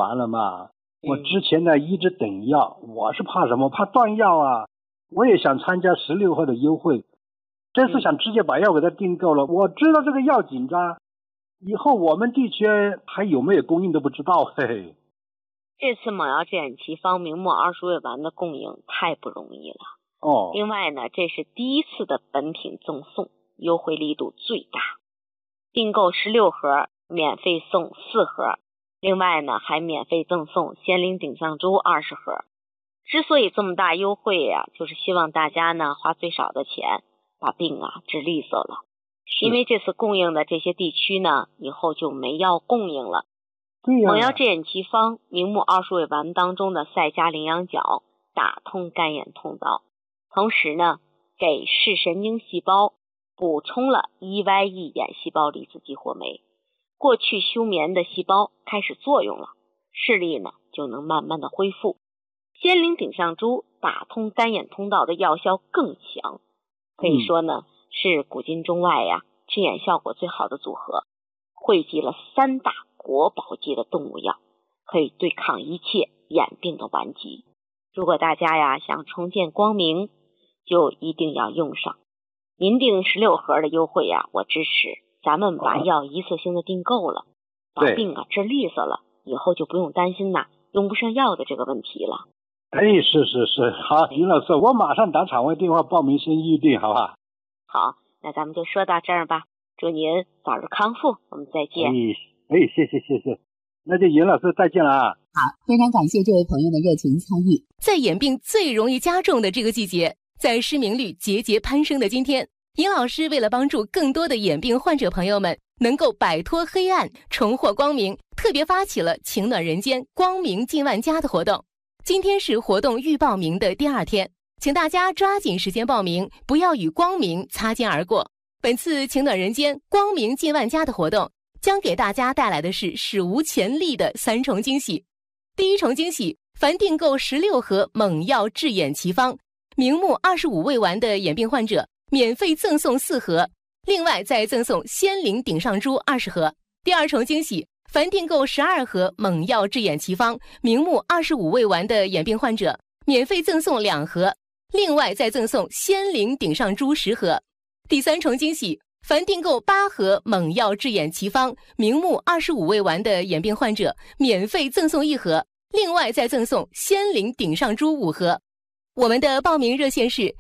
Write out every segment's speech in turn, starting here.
完了嘛。我之前呢一直等药，我是怕什么？怕断药啊。我也想参加16盒的优惠，这次想直接把药给他订购了。我知道这个药紧张，以后我们地区还有没有供应都不知道。嘿嘿。 这次猛药制眼奇方明目20味丸的供应太不容易了。另外呢，这是第一次的本品赠送，优惠力度最大。订购16盒免费送4盒，另外呢还免费赠送仙灵顶上珠20盒。之所以这么大优惠呀，就是希望大家呢花最少的钱把病治利索了。因为这次供应的这些地区呢，以后就没药供应了。猛药制眼奇方明目20味丸当中的赛迦羚羊角打通干眼通道，同时呢给视神经细胞补充了EYE眼细胞离子激活酶，过去休眠的细胞开始作用了，视力呢就能慢慢的恢复。仙灵顶上珠打通干眼通道的药效更强，可以说呢是古今中外治眼效果最好的组合，汇集了3大国宝级的动物药，可以对抗一切眼病的顽疾。如果大家想重见光明，就一定要用上。您订16盒的优惠我支持，咱们把药一次性的订购了，把病治利索了，以后就不用担心用不上药的这个问题了。 是，好，尹老师，我马上打场外电话报名先预定，好吧？ 好，那咱们就说到这儿吧，祝您早日康复，我们再见。 谢谢，那就尹老师再见了啊。 好，非常感谢这位朋友的热情参与。 在眼病最容易加重的这个季节，在失明率节节攀升的今天，尹老师为了帮助更多的眼病患者朋友们能够摆脱黑暗，重获光明，特别发起了情暖人间光明近万家的活动。今天是活动预报名的第2天，请大家抓紧时间报名，不要与光明擦肩而过。本次情暖人间光明近万家的活动将给大家带来的是史无前例的3重惊喜。第一重惊喜，凡订购16盒猛药治眼奇方明目25味丸的眼病患者免费赠送4盒，另外再赠送仙灵顶上珠20盒。第2重惊喜，凡订购12盒猛药治眼奇方明目25味丸的眼病患者免费赠送2盒，另外再赠送仙灵顶上珠10盒。第3重惊喜，凡订购8盒猛药治眼奇方明目25味丸的眼病患者免费赠送1盒，另外再赠送仙灵顶上珠5盒。我们的报名热线是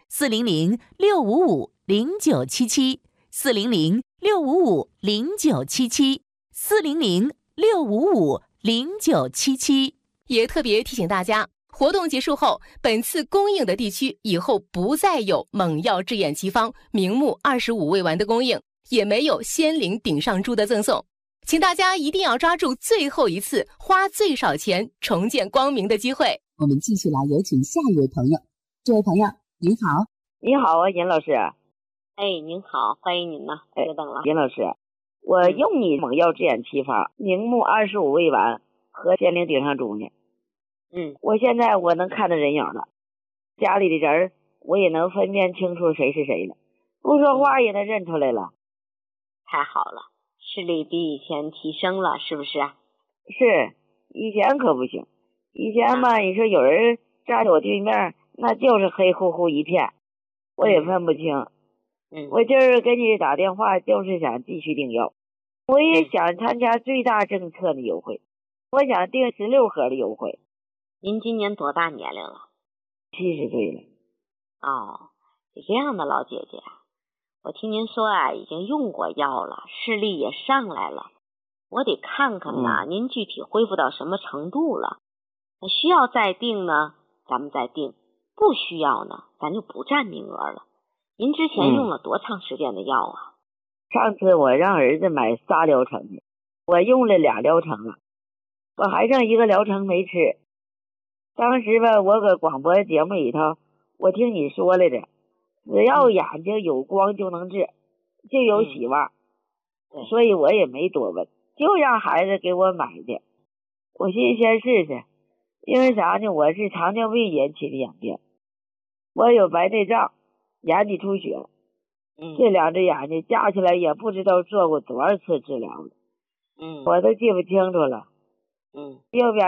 400-655-0977，400-655-0977。 也特别提醒大家，活动结束后，本次供应的地区以后不再有猛药治眼奇方明目25味丸的供应，也没有仙灵顶上珠的赠送，请大家一定要抓住最后一次花最少钱重见光明的机会。 我们继续来有请下一位朋友。这位朋友您好。 你好啊，尹老师。 您好，欢迎您呢，久等了。 尹老师，我用你猛药治眼奇方明目25味丸和仙灵顶上珠呢。我现在我能看到人影了，家里的人我也能分辨清楚谁是谁了，不说话也能认出来了。 太好了，视力比以前提升了，是不是啊？ 是，以前可不行。以前嘛，你说有人站在我对面，那就是黑乎乎一片，我也分不清。我今儿给你打电话就是想继续订药，我也想参加最大政策的优惠，我想订16盒的优惠。 您今年多大年龄了 ？70岁了。 是这样的，老姐姐，我听您说已经用过药了，视力也上来了，我得看看您具体恢复到什么程度了。需要再订呢，咱们再订；不需要呢，咱就不占名额了。您之前用了多长时间的药啊？ 上次我让儿子买3疗程的，我用了2疗程了，我还剩1个疗程没吃。当时吧，我搁广播节目里头，我听你说来着，只要眼睛有光就能治，就有希望。所以我也没多问，就让孩子给我买的。我寻思先试试，因为啥呢？我是糖尿病引起的眼病，我有白内障，眼底出血，这2只眼睛加起来也不知道做过多少次治疗了，我都记不清楚了。右边